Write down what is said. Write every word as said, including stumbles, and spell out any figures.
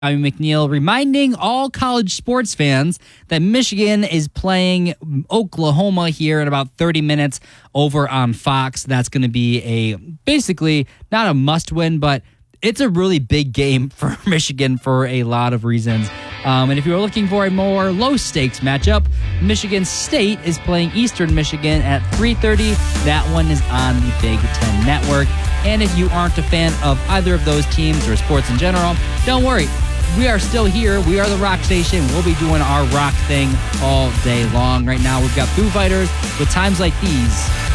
I'm McNeil, reminding all college sports fans that Michigan is playing Oklahoma here in about thirty minutes over on Fox. That's going to be a basically not a must-win, but it's a really big game for Michigan for a lot of reasons. Um, and if you're looking for a more low-stakes matchup, Michigan State is playing Eastern Michigan at three thirty. That one is on the Big Ten Network. And if you aren't a fan of either of those teams or sports in general, don't worry. We are still here. We are the Rock Station. We'll be doing our rock thing all day long. Right now, we've got Foo Fighters with Times Like These.